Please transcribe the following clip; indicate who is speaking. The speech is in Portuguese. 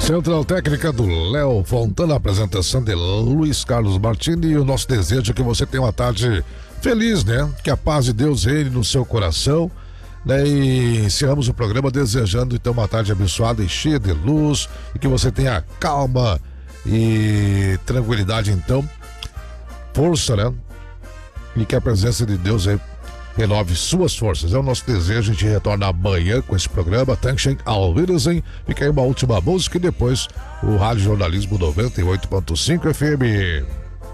Speaker 1: Central Técnica do Léo Fontana, apresentação de Luiz Carlos Martini, e o nosso desejo é que você tenha uma tarde feliz, né? Que a paz de Deus reine no seu coração, né? E encerramos o programa desejando então uma tarde abençoada e cheia de luz, e que você tenha calma e tranquilidade, então, força, né? E que a presença de Deus aí renove suas forças. É o nosso desejo. A gente retorna amanhã com esse programa. Dankeschön, auf Wiedersehen. Fica aí uma última música e depois o Rádio Jornalismo 98.5 FM.